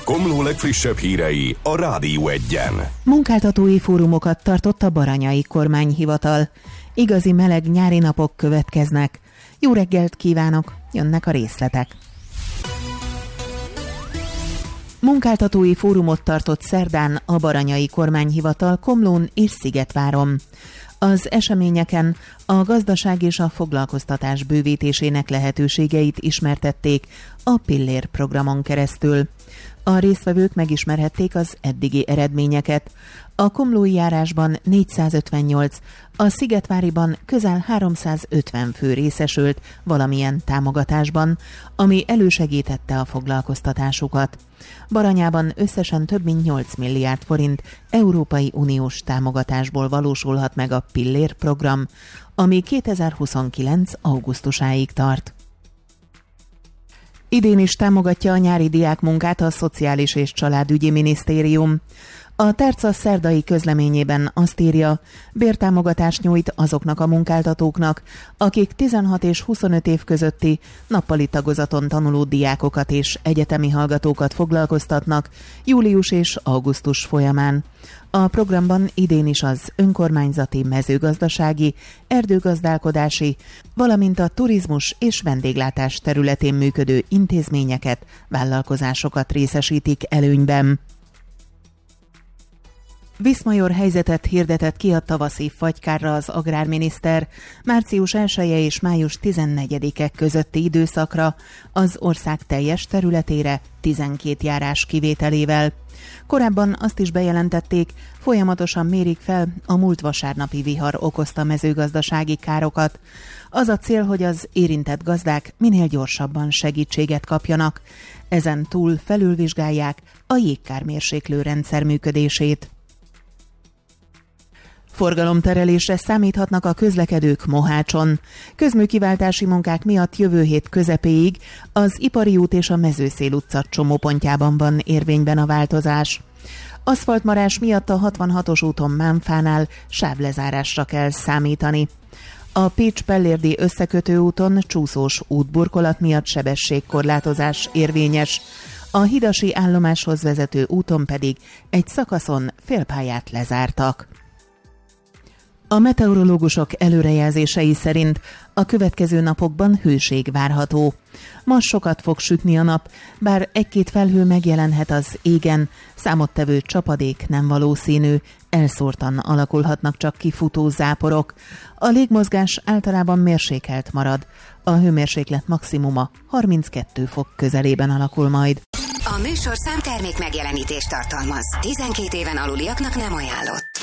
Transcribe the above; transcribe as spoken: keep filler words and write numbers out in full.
Komló legfrissebb hírei a Rádió Egyen. Munkáltatói fórumokat tartott a Baranyai Kormányhivatal. Igazi meleg nyári napok következnek. Jó reggelt kívánok, jönnek a részletek. Munkáltatói fórumot tartott szerdán a Baranyai Kormányhivatal Komlón és Szigetváron. Az eseményeken a gazdaság és a foglalkoztatás bővítésének lehetőségeit ismertették a Pillér programon keresztül. A résztvevők megismerhették az eddigi eredményeket. A komlói járásban négyszázötvennyolc, a szigetváriban közel háromszázötven fő részesült valamilyen támogatásban, ami elősegítette a foglalkoztatásukat. Baranyában összesen több mint nyolc milliárd forint Európai Uniós támogatásból valósulhat meg a Pillér program, ami kétezer-huszonkilenc augusztusáig tart. Idén is támogatja a nyári diákmunkát a Szociális és Családügyi Minisztérium. A Terca szerdai közleményében azt írja, bértámogatást nyújt azoknak a munkáltatóknak, akik tizenhat és huszonöt év közötti nappali tagozaton tanuló diákokat és egyetemi hallgatókat foglalkoztatnak július és augusztus folyamán. A programban idén is az önkormányzati, mezőgazdasági, erdőgazdálkodási, valamint a turizmus és vendéglátás területén működő intézményeket, vállalkozásokat részesítik előnyben. Viszmajor helyzetet hirdetett ki a tavaszi fagykárra az agrárminiszter március elseje és május tizennegyedike közötti időszakra az ország teljes területére tizenkét járás kivételével. Korábban azt is bejelentették, folyamatosan mérik fel a múlt vasárnapi vihar okozta mezőgazdasági károkat. Az a cél, hogy az érintett gazdák minél gyorsabban segítséget kapjanak. Ezen túl felülvizsgálják a jégkármérséklő rendszer működését. Forgalomterelésre számíthatnak a közlekedők Mohácson. Közműkiváltási munkák miatt jövő hét közepéig az Ipari út és a Mezőszél utca csomópontjában van érvényben a változás. Aszfaltmarás miatt a hatvanhatos úton Mánfánál sávlezárásra kell számítani. A Pécs-Pellérdi összekötő úton csúszós útburkolat miatt sebességkorlátozás érvényes. A hidasi állomáshoz vezető úton pedig egy szakaszon félpályát lezártak. A meteorológusok előrejelzései szerint a következő napokban hőség várható. Ma sokat fog sütni a nap, bár egy-két felhő megjelenhet az égen, számottevő csapadék nem valószínű, elszórtan alakulhatnak csak kifutó záporok. A légmozgás általában mérsékelt marad, a hőmérséklet maximuma harminckettő fok közelében alakul majd. A műsorszám termék megjelenítést tartalmaz. tizenkét éven aluliaknak nem ajánlott.